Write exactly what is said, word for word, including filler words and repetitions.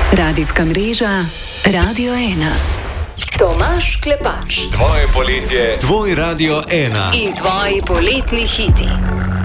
Radijska mreža Radio ena. Tomaž Klepač. Tvoje poletje, tvoj Radio ena. In tvoji poletni hiti.